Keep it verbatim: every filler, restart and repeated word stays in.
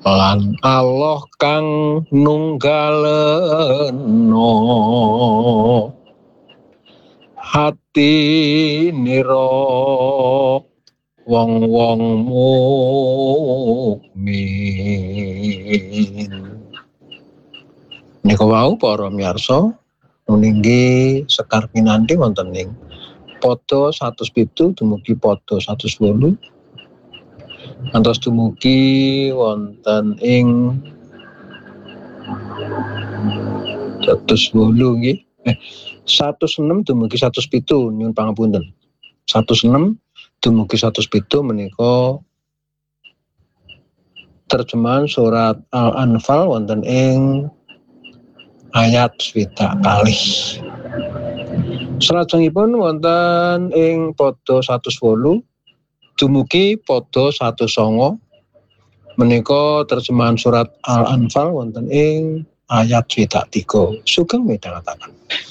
lan Allah kang nunggaleno hati nira wong-wong mukmin. Nika wau para miyarsa nuninggi sekar pinanthi wonten ing pada satus pitu dumugi pada satus wolu ngantos dumugi wonten ing satus wolu nggih eh satus enem dumugi satus pitu nyuwun pangapunten satus enem dumugi satus pitu menika terjemahan surat Al-Anfal wonten ing ayat swidak kalih. Salajengipun wonten ing pada satus wolu dumugi pada satus sanga menika terjemahan surat Al-Anfal wonten ing ayat swidak tiga. Sugeng midhangetaken.